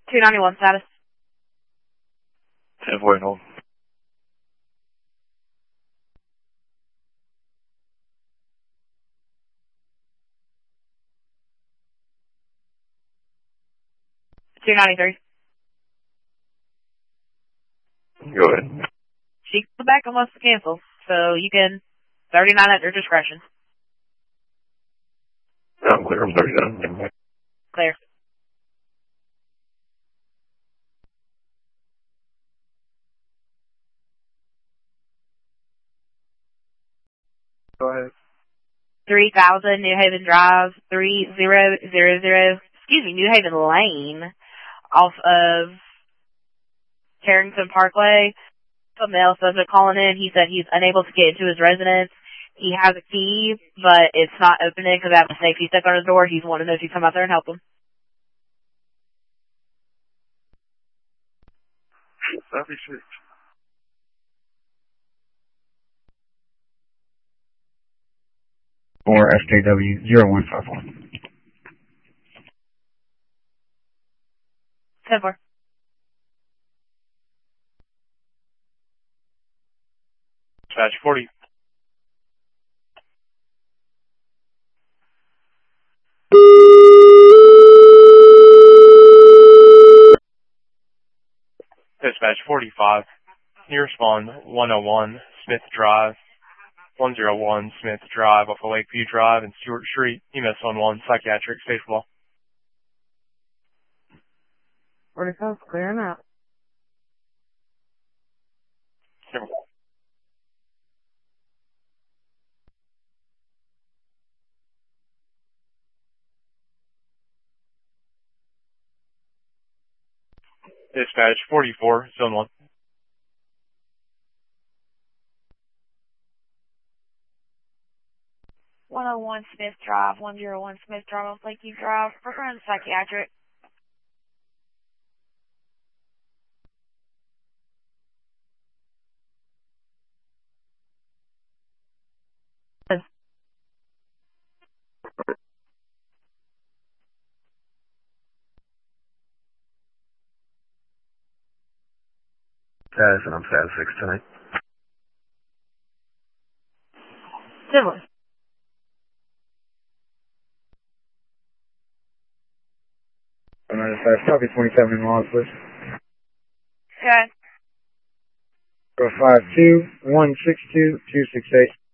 291 status. 10-4 hold. $293. Go ahead. She comes back and wants to cancel, so you can 39 at your discretion. I'm clear. I'm 39. Clear. Go ahead. 3000 New Haven Drive, 3000, New Haven Lane, off of Carrington Parkway. A male subject calling in. He said he's unable to get into his residence. He has a key, but it's not opening because I have a safety stick on his door. He's wanting to know if you come out there and help him. Southeast 6. Or SJW 0151. 10-4. Dispatch 40. Dispatch 45. You respond 101 Smith Drive, 101 Smith Drive off of Lakeview Drive and Stewart Street. EMS on 1, psychiatric, state for law. 45, clearing out. Dispatch 44, zone 1. (101) Smith Drive, 101 Smith Drive off Lakeview Drive, referring psychiatric. Status, and I'm status 6 tonight. 10-1. Copy 27 in laws, please. Okay. 052-162-268.